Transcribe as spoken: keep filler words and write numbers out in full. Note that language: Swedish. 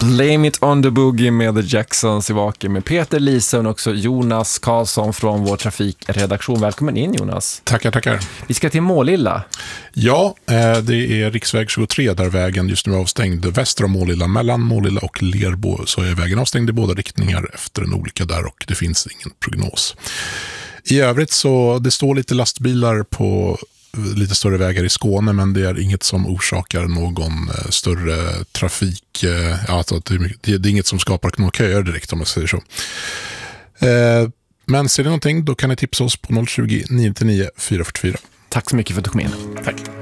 Blame It On The Boogie med The Jacksons i Vaken med Peter Lisa och också Jonas Karlsson från vår trafikredaktion. Välkommen in, Jonas. Tackar, tackar. Vi ska till Målilla. Ja, det är riksväg tjugotre där vägen just nu är avstängd väster om Målilla. Mellan Målilla och Lerbo så är vägen avstängd i båda riktningar efter en olycka där och det finns ingen prognos. I övrigt så det står lite lastbilar på lite större vägar i Skåne, men det är inget som orsakar någon större trafik. Alltså det är inget som skapar några köer direkt, om jag säger så. Men ser ni någonting, då kan ni tipsa oss på noll tjugo, nio nio nio, fyra fyra fyra. Tack så mycket för att du kom in. Tack.